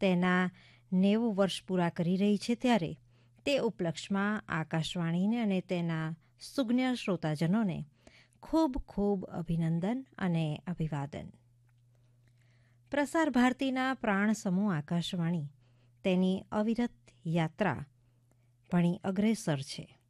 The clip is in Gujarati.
તેના 90 વર્ષ પૂરા કરી રહી છે, ત્યારે તે ઉપલક્ષમાં આકાશવાણીને અને તેના સુજ્ઞ શ્રોતાજનોને ખૂબ ખૂબ અભિનંદન અને અભિવાદન. પ્રસાર ભારતીના પ્રાણ સમૂહ આકાશવાણી તેની અવિરત યાત્રા ભણી અગ્રેસર છે.